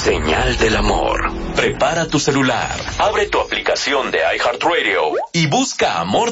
Señal del amor. Prepara tu celular, abre tu aplicación de iHeartRadio y busca Amor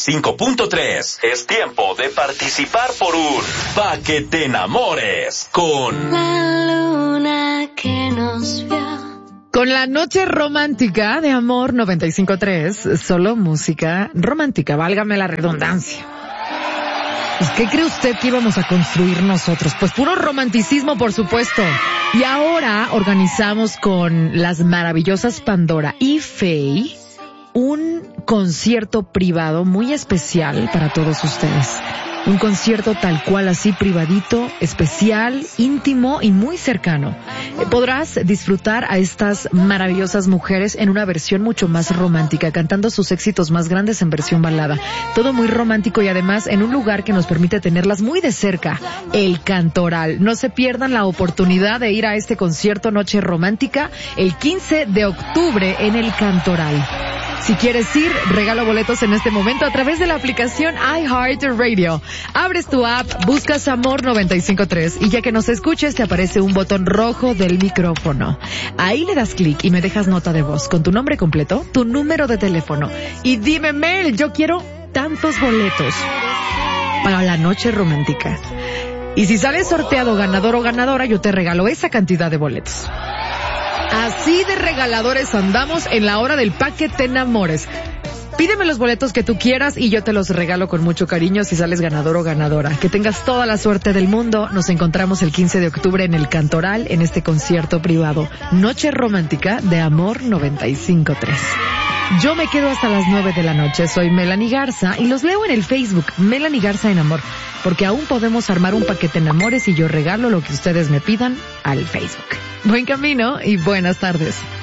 95.3. Es tiempo de participar por un Pa' que te enamores con la luna que nos vio. Con la noche romántica de Amor 95.3, solo música romántica, válgame la redundancia. Pues, ¿qué cree usted que íbamos a construir nosotros? Pues puro romanticismo, por supuesto. Y ahora organizamos con las maravillosas Pandora y Faye un concierto privado muy especial para todos ustedes. Un concierto tal cual, así privadito, especial, íntimo y muy cercano. Podrás disfrutar a estas maravillosas mujeres en una versión mucho más romántica, cantando sus éxitos más grandes en versión balada. Todo muy romántico y además en un lugar que nos permite tenerlas muy de cerca, el Cantoral. No se pierdan la oportunidad de ir a este concierto Noche Romántica el 15 de octubre en el Cantoral. Si quieres ir, regalo boletos en este momento a través de la aplicación iHeartRadio. Abres tu app, buscas Amor 95.3 y ya que nos escuches te aparece un botón rojo del micrófono. Ahí le das clic y me dejas nota de voz con tu nombre completo, tu número de teléfono y dime, Mel, yo quiero tantos boletos para la noche romántica. Y si sales sorteado ganador o ganadora, yo te regalo esa cantidad de boletos. Así de regaladores andamos en la hora del Pa' que te enamores. Pídeme los boletos que tú quieras y yo te los regalo con mucho cariño si sales ganador o ganadora. Que tengas toda la suerte del mundo. Nos encontramos el 15 de octubre en el Cantoral en este concierto privado. Noche romántica de Amor 95.3. Yo me quedo hasta las 9 de la noche. Soy Melanie Garza y los leo en el Facebook, Melanie Garza en Amor, porque aún podemos armar un paquete enamores y yo regalo lo que ustedes me pidan al Facebook. Buen camino y buenas tardes.